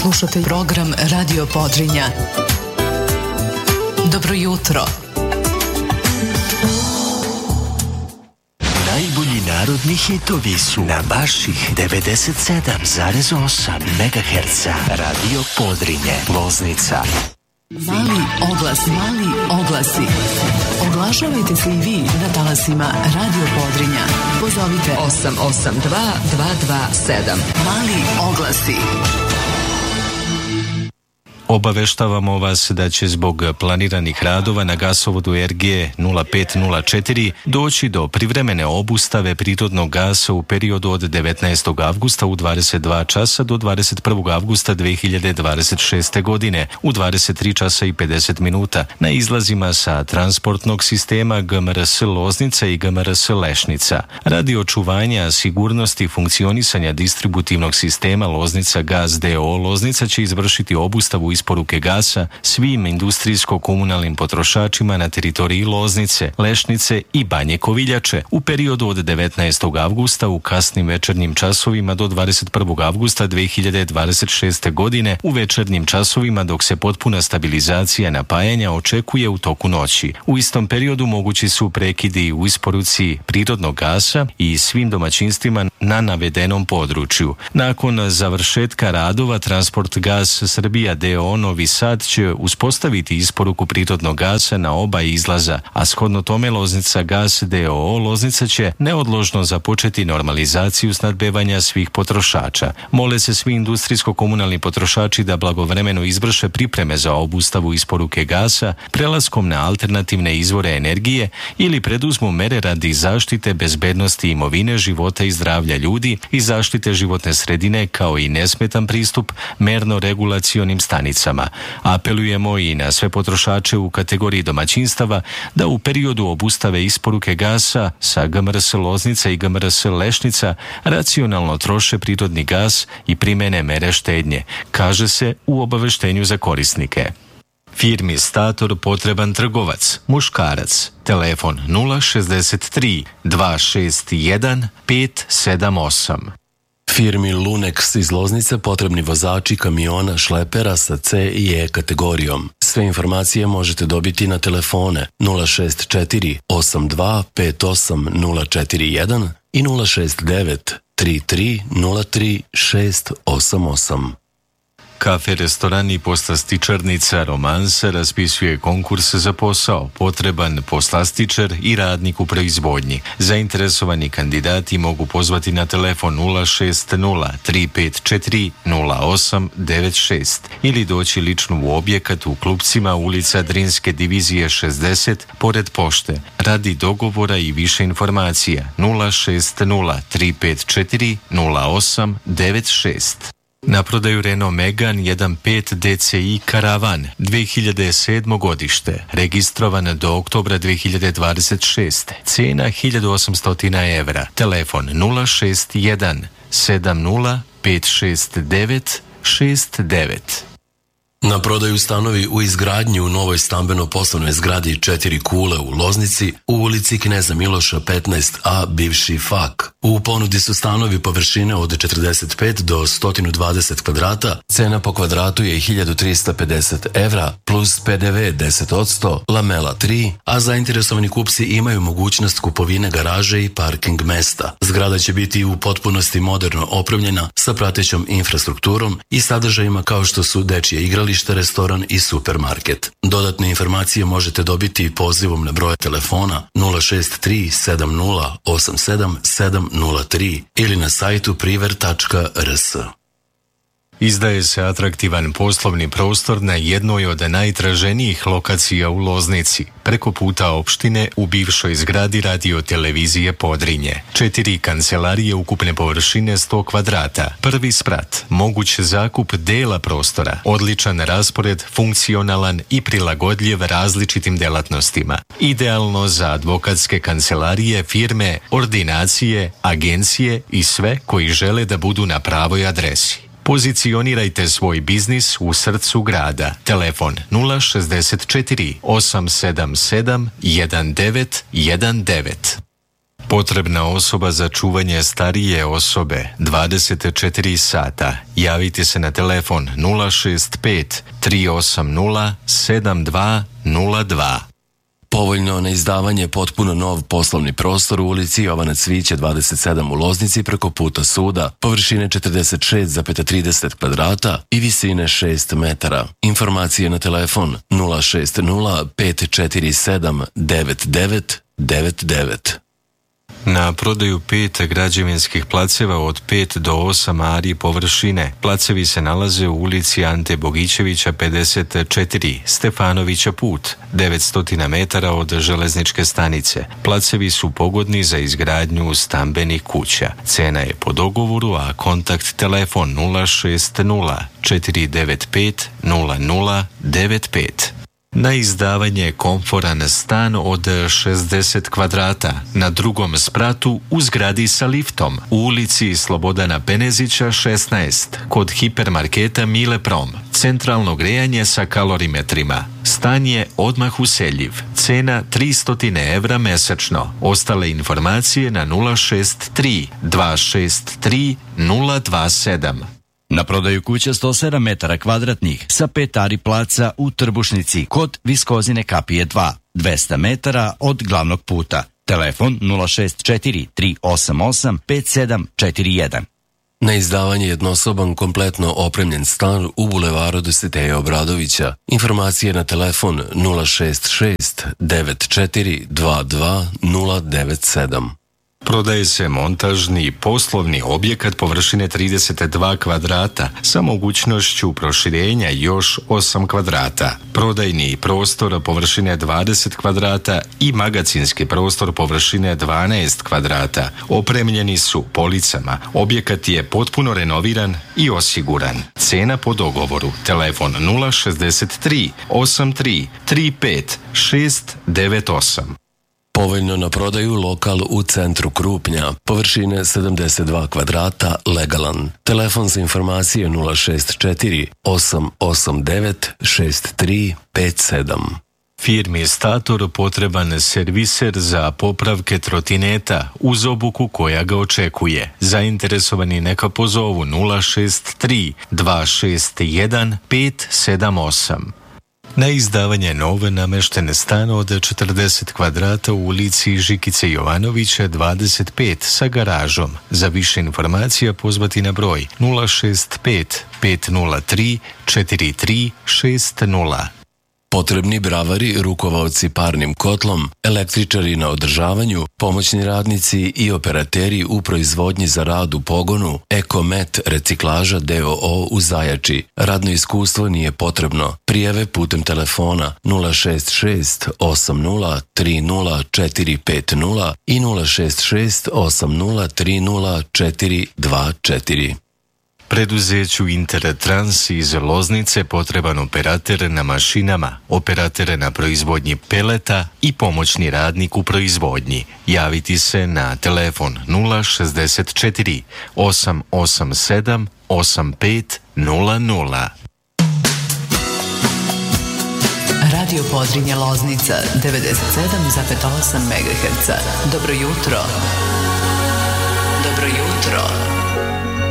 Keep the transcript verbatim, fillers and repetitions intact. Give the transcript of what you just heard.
Slušate program Radio Podrinja. Dobro jutro. Najbolji narodni hitovi su na vaših devedeset sedam zarez osam megaherca. Radio Podrinje, Loznica. Mali oglas, mali oglasi. Oglašavajte se i vi na talasima Radio Podrinja. Pozovite osam osam dva dva dva sedam. Mali oglasi. Obaveštavamo vas da će zbog planiranih radova na gasovodu R G nula pet nula četiri doći do privremene obustave prirodnog gasa u periodu od devetnaestog avgusta u dvadeset dva časa do dvadeset prvog avgusta dve hiljade dvadeset šeste. godine u dvadeset tri časa i pedeset minuta na izlazima sa transportnog sistema G M R S Loznica i G M R S Lešnica. Radi očuvanja sigurnosti funkcionisanja distributivnog sistema Loznica Gas D O O Loznica će izvršiti obustavu isporuke gasa svim industrijsko-komunalnim potrošačima na teritoriji Loznice, Lešnice i Banje Koviljače u periodu od devetnaestog avgusta u kasnim večernjim časovima do dvadeset prvog avgusta dve hiljade dvadeset šeste. godine u večernjim časovima, dok se potpuna stabilizacija napajanja očekuje u toku noći. U istom periodu mogući su prekidi u isporuci prirodnog gasa i svim domaćinstvima na navedenom području. Nakon završetka radova Transport Gas Srbija D O O Novi Sad će uspostaviti isporuku prirodnog gasa na oba izlaza, a shodno tome Loznica Gas D O O Loznica će neodložno započeti normalizaciju snabdevanja svih potrošača. Mole se svi industrijsko-komunalni potrošači da blagovremeno izvrše pripreme za obustavu isporuke gasa prelaskom na alternativne izvore energije ili preduzmu mere radi zaštite bezbednosti imovine, života i zdravlja ljudi i zaštite životne sredine, kao i nesmetan pristup merno-regulacionim stanicama. Apelujemo i na sve potrošače u kategoriji domaćinstava da u periodu obustave isporuke gasa sa G M R S Loznica i G M R S Lešnica racionalno troše prirodni gas i primene mere štednje, kaže se u obaveštenju za korisnike. Firmi Stator potreban trgovac, muškarac, telefon nula šezdeset tri dva šest jedan pet sedam osam. Firmi Lunex iz Loznice potrebni vozači kamiona šlepera sa C i E kategorijom. Sve informacije možete dobiti na telefone nula šest četiri osam dva pet osam nula četiri jedan i nula šest devet tri tri nula tri šest osam osam. Kafe, restoran i poslastičarnica Romansa raspisuje konkurs za posao, potreban poslastičar i radnik u proizvodnji. Zainteresovani kandidati mogu pozvati na telefon nula šest nula tri pet četiri nula osam devet šest ili doći lično u objekat u Klupcima, ulica Drinske divizije šezdeset, pored pošte. Radi dogovora i više informacija nula šest nula tri pet četiri nula osam devet šest. Na prodaju Renault Megane jedan pet D C I Karavan dve hiljade sedmo. godište, registrovan do oktobra dve hiljade dvadeset šeste. Cena hiljadu osamsto evra. Telefon nula šest jedan sedam nula pet šest devet šest devet. Na prodaju stanovi u izgradnji u novoj stambeno-poslovnoj zgradi Četiri kule u Loznici u ulici Kneza Miloša petnaest A, bivši F A K. U ponudi su stanovi površine od četrdeset pet do sto dvadeset kvadrata, cena po kvadratu je hiljadu trista pedeset evra plus P D V deset posto, lamela tri, a zainteresovani kupci imaju mogućnost kupovine garaže i parking mesta. Zgrada će biti u potpunosti moderno opremljena sa pratećom infrastrukturom i sadržajima kao što su dečje igralište, restoran i supermarket. Dodatne informacije možete dobiti pozivom na broj telefona nula šest tri sedam nula osam sedam sedam nula tri ili na sajtu priver tačka r s. Izdaje se atraktivan poslovni prostor na jednoj od najtraženijih lokacija u Loznici, preko puta opštine u bivšoj zgradi Radio televizije Podrinje. Četiri kancelarije ukupne površine sto kvadrata, prvi sprat, moguć zakup dela prostora, odličan raspored, funkcionalan i prilagodljiv različitim delatnostima. Idealno za advokatske kancelarije, firme, ordinacije, agencije i sve koji žele da budu na pravoj adresi. Pozicionirajte svoj biznis u srcu grada. Telefon nula šezdeset četiri osam sedam sedam jedan devet jedan devet. Potrebna osoba za čuvanje starije osobe dvadeset četiri sata. Javite se na telefon nula šest pet tri osam nula sedam dva nula dva. Povoljno na izdavanje potpuno nov poslovni prostor u ulici Jovana Cvića dvadeset sedam u Loznici preko puta suda, površine četrdeset šest zarez trideset kvadrata i visine šest metara. Informacije na telefon nula šest nula pet četiri sedam devet devet devet devet. Na prodaju pet građevinskih placeva od pet do osam ari površine. Placevi se nalaze u ulici Ante Bogićevića pedeset četiri, Stefanovića put, devetsto metara od železničke stanice. Placevi su pogodni za izgradnju stambenih kuća. Cena je po dogovoru, a kontakt telefon nula šest nula četiri devet pet nula nula devet pet. Na izdavanje komforan stan od šezdeset kvadrata na drugom spratu u zgradi sa liftom u ulici Slobodana Penezića šesnaest kod hipermarketa Mile Prom. Centralno grejanje sa kalorimetrima. Stan je odmah useljiv. Cena tristo evra mesečno. Ostale informacije na nula šest tri dva šest tri nula dva sedam. Na prodaju kuća sto sedam metara kvadratnih sa pet ari placa u Trbušnici kod Viskozine kapije dva, dvesta metara od glavnog puta. Telefon nula šest četiri tri osam osam pet sedam četiri jedan. Na izdavanje jednosoban kompletno opremljen stan u bulevaru Dositeja Obradovića. Informacije na telefon nula šest šest devet četiri dva dva nula devet sedam. Prodaje se montažni poslovni objekat površine trideset dva kvadrata sa mogućnošću proširenja još osam kvadrata. Prodajni prostor površine dvadeset kvadrata i magacinski prostor površine dvanaest kvadrata. Opremljeni su policama. Objekat je potpuno renoviran i osiguran. Cena po dogovoru. Telefon nula šest tri osam tri tri pet šest devet osam. Povoljno na prodaju lokal u centru Krupnja, površine sedamdeset dva kvadrata, legalan. Telefon za informacije nula šest četiri osam osam devet šest tri pet sedam. Firmi Stator potreban serviser za popravke trotineta uz obuku koja ga očekuje. Zainteresovani neka pozovu nula šest tri dva šest jedan pet sedam osam. Na izdavanje nove nameštene stan od četrdeset kvadrata u ulici Žikice Jovanovića dvadeset pet sa garažom. Za više informacija pozvati na broj nula šest pet pet nula tri četiri tri šest nula. Potrebni bravari, rukovaoci parnim kotlom, električari na održavanju, pomoćni radnici i operateri u proizvodnji za rad u pogonu, Ekomet reciklaža d o o u Zajači. Radno iskustvo nije potrebno. Prijave putem telefona nula šest šest osam nula tri nula četiri pet nula i nula šest šest osam nula tri nula četiri dva četiri. Preduzeću Intertrans iz Loznice potreban operater na mašinama, operater na proizvodnji peleta i pomoćni radnik u proizvodnji. Javiti se na telefon nula šest četiri osam osam sedam osam pet nula nula. Radio Podrinje Loznica devedeset sedam zarez osam megaherca. Dobro jutro. Dobro jutro.